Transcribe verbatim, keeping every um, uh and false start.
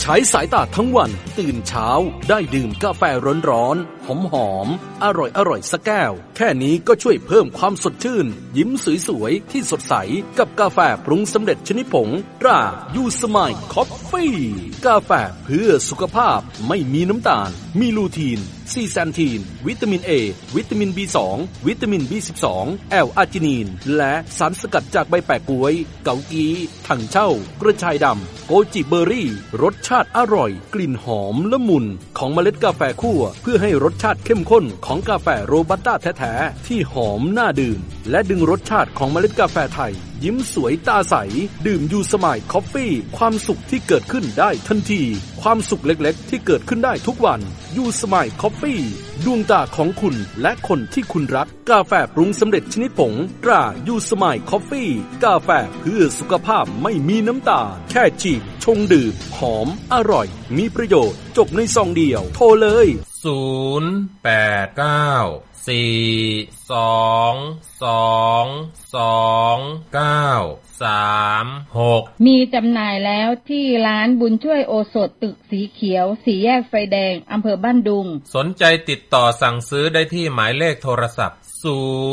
ใช้สายตาทั้งวันตื่นเช้าได้ดื่มกาแฟร้อนๆหอมๆอร่อยๆสักแก้วแค่นี้ก็ช่วยเพิ่มความสดชื่นยิ้มสวยๆที่สดใสกับกาแฟปรุงสำเร็จชนิดผงตรายูสมายคอฟฟี่กาแฟเพื่อสุขภาพไม่มีน้ำตาลมีลูทีนซีแซนทีนวิตามิน A วิตามิน บี สอง วิตามิน บี สิบสอง แอลอาร์จินีนและสารสกัดจากใบแปะก๊วยเกากีถังเช่ากระชายดำโกจิเบอร์รี่รสชาติอร่อยกลิ่นหอมละมุนของเมล็ดกาแฟคั่วเพื่อให้รสชาติเข้มข้นของกาแฟโรบัสต้าแท้ๆที่หอมน่าดื่มและดึงรสชาติของเมล็ดกาแฟไทยยิ้มสวยตาใสดื่มยูสมายคอฟฟี่ความสุขที่เกิดขึ้นได้ทันทีความสุขเล็กๆที่เกิดขึ้นได้ทุกวันยูสมายคอฟฟี่ดวงตาของคุณและคนที่คุณรักกาแฟปรุงสำเร็จชนิดผงตรายูสมายคอฟฟี่กาแฟเพื่อสุขภาพไม่มีน้ำตาลแค่จิบชงดื่มหอมอร่อยมีประโยชน์จบในซองเดียวโทรเลยศูนย์ แปด เก้า สี่ สอง สอง สอง เก้า สาม หกมีจำหน่ายแล้วที่ร้านบุญช่วยโอสถตึกสีเขียวสี่แยกไฟแดงอำเภอบ้านดุงสนใจติดต่อสั่งซื้อได้ที่หมายเลขโทรศัพท์ศูนย์